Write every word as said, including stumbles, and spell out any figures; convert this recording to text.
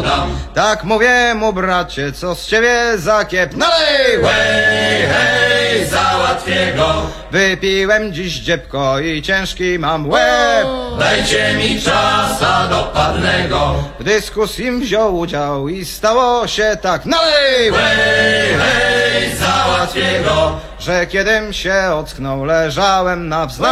dam. Tak mówię mu, bracie, co z ciebie za kiep? Nalej! Hej, hej, załatwię go. Wypiłem dziś dziebko i ciężki mam łeb. Dajcie mi czasa dopadnego. W dyskusji wziął udział i stało się tak. Nalej! Hej, hej, załatwię go. Że kiedym się ocknął, leżałem na wznak.